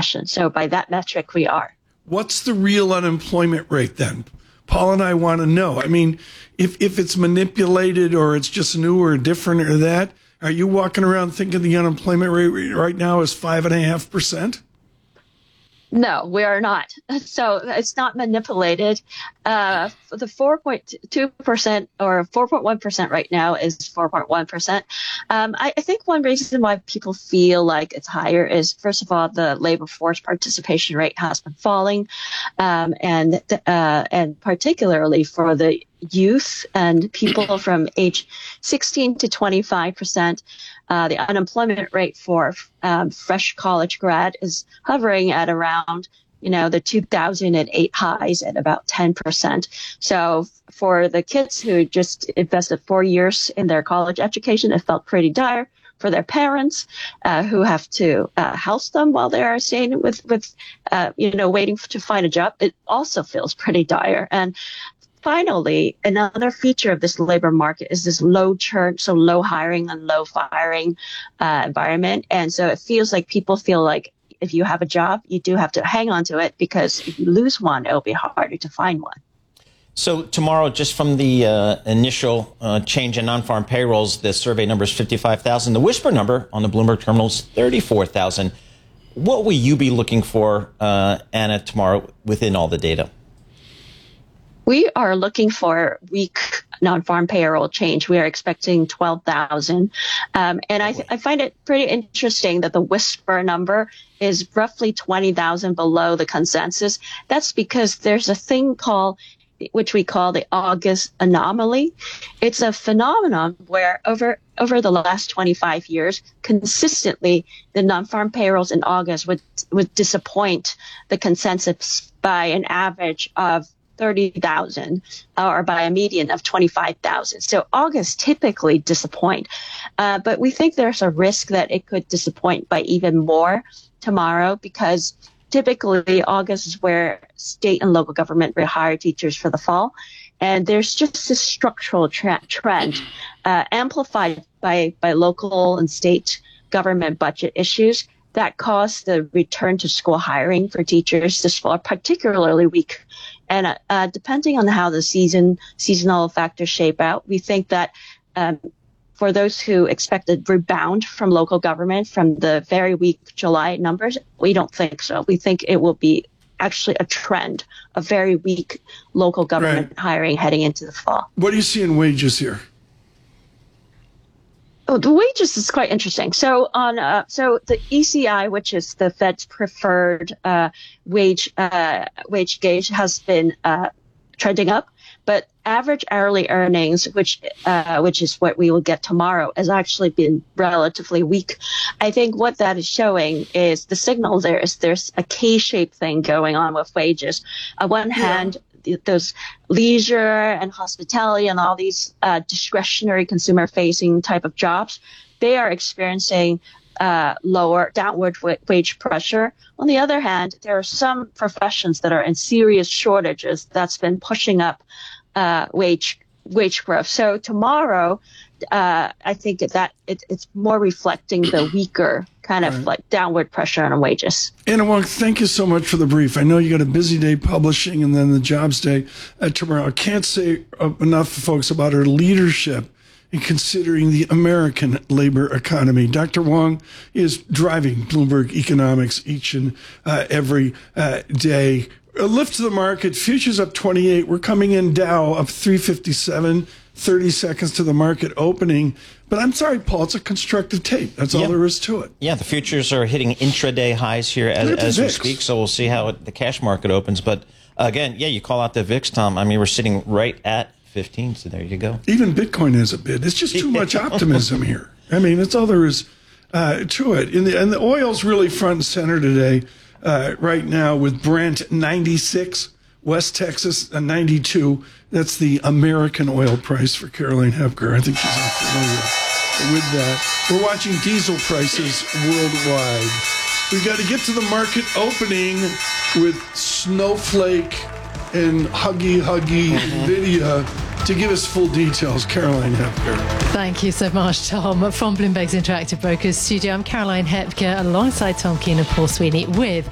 recession. So by that metric, we are. What's the real unemployment rate then? Paul and I want to know. I mean, if it's manipulated or it's just new or different or that, are you walking around thinking the unemployment rate right now is 5.5%? No, we are not. So it's not manipulated. The 4.2% or 4.1% right now is 4.1%. I think one reason why people feel like it's higher is, first of all, the labor force participation rate has been falling, and particularly for the youth and people from age 16 to 25%. The unemployment rate for fresh college grad is hovering at around, the 2008 highs at about 10%. So for the kids who just invested 4 years in their college education, it felt pretty dire. For their parents who have to house them while they are staying waiting to find a job, it also feels pretty dire. And finally, another feature of this labor market is this low churn, so low hiring and low firing environment. And so it feels like people feel like if you have a job, you do have to hang on to it, because if you lose one, it'll be harder to find one. So tomorrow, just from the initial change in non-farm payrolls, the survey number is 55,000. The whisper number on the Bloomberg terminal is 34,000. What will you be looking for, Anna, tomorrow within all the data? We are looking for weak non-farm payroll change. We are expecting 12,000. And I find it pretty interesting that the whisper number is roughly 20,000 below the consensus. That's because there's a thing which we call the August anomaly. It's a phenomenon where over the last 25 years, consistently, the non-farm payrolls in August would disappoint the consensus by an average of 30,000 or by a median of 25,000. So August typically disappoint, but we think there's a risk that it could disappoint by even more tomorrow, because typically August is where state and local government rehire teachers for the fall. And there's just this structural trend amplified by local and state government budget issues that caused the return to school hiring for teachers this fall particularly weak. And depending on how the seasonal factors shape out, we think that for those who expect a rebound from local government from the very weak July numbers, we don't think so. We think it will be actually a trend of very weak local government hiring heading into the fall. What do you see in wages here? Oh, the wages is quite interesting. So so the ECI, which is the Fed's preferred wage gauge, has been trending up, but average hourly earnings, which is what we will get tomorrow, has actually been relatively weak. I think what that is showing is the signal there's a K-shaped thing going on with wages. On one hand, those leisure and hospitality and all these discretionary consumer-facing type of jobs, they are experiencing lower downward wage pressure. On the other hand, there are some professions that are in serious shortages that's been pushing up wage growth. So tomorrow, I think that it's more reflecting the weaker kind of like downward pressure on wages. Anna Wong, thank you so much for the brief. I know you got a busy day publishing and then the jobs day tomorrow. I can't say enough, folks, about her leadership in considering the American labor economy. Dr. Wong is driving Bloomberg Economics each and every day. A lift to the market, futures up 28. We're coming in Dow up 357, 30 seconds to the market opening. But I'm sorry, Paul, it's a constructive tape. That's all there is to it. Yeah, the futures are hitting intraday highs here as we speak, so we'll see how the cash market opens. But again, you call out the VIX, Tom. I mean, we're sitting right at 15, so there you go. Even Bitcoin has a bid. It's just too much optimism here. I mean, that's all there is to it. And the oil's really front and center today. Right now with Brent 96, West Texas 92. That's the American oil price for Caroline Hepker. I think she's unfamiliar with that. We're watching diesel prices worldwide. We got to get to the market opening with Snowflake and Huggy Nvidia to give us full details. Caroline Hepker. Thank you so much, Tom. From Bloomberg's Interactive Brokers studio, I'm Caroline Hepker alongside Tom Keene and Paul Sweeney with